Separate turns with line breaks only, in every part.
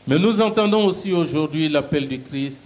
Mais nous entendons aussi aujourd'hui l'appel du Christ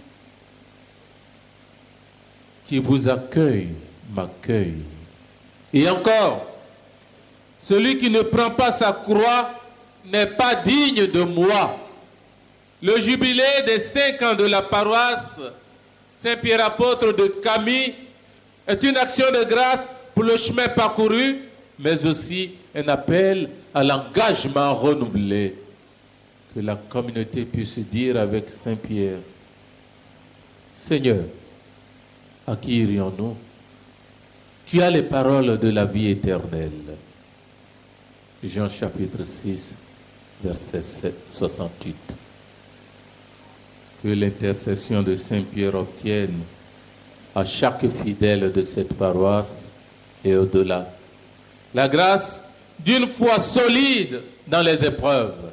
qui vous accueille, m'accueille. Et encore, celui qui ne prend pas sa croix n'est pas digne de moi. Le jubilé des 5 ans de la paroisse Saint-Pierre apôtre de Camille est une action de grâce pour le chemin parcouru, mais aussi un appel à l'engagement renouvelé. Que la communauté puisse dire avec Saint-Pierre, Seigneur, à qui irions-nous? Tu as les paroles de la vie éternelle. Jean chapitre 6, verset 68. Que l'intercession de Saint-Pierre obtienne à chaque fidèle de cette paroisse et au-delà la grâce d'une foi solide dans les épreuves,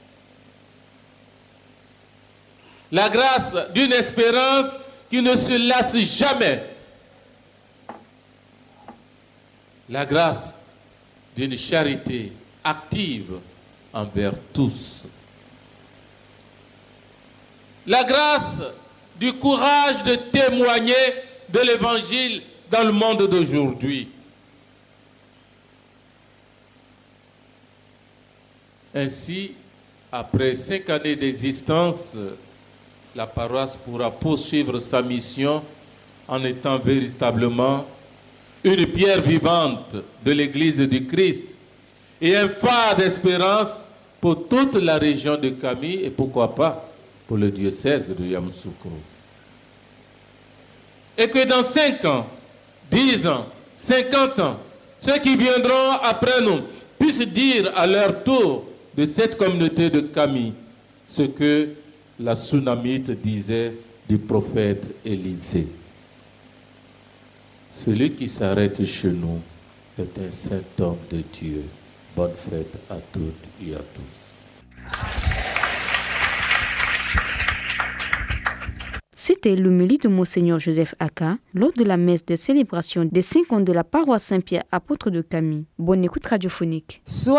la grâce d'une espérance qui ne se lasse jamais, la grâce d'une charité active envers tous, la grâce du courage de témoigner de l'Évangile dans le monde d'aujourd'hui. Ainsi, après 5 années d'existence, la paroisse pourra poursuivre sa mission en étant véritablement une pierre vivante de l'Église du Christ et un phare d'espérance pour toute la région de Camille et pourquoi pas pour le diocèse de Yamoussoukro. Et que dans 5 ans, 10 ans, 50 ans, ceux qui viendront après nous puissent dire à leur tour de cette communauté de Camille ce que la Sunamite disait du prophète Élisée. Celui qui s'arrête chez nous est un saint homme de Dieu. Bonne fête à toutes et à tous.
C'était l'homélie de Monseigneur Joseph Aka lors de la messe des célébrations des 5 ans de la paroisse Saint-Pierre apôtre de Camille. Bonne écoute radiophonique.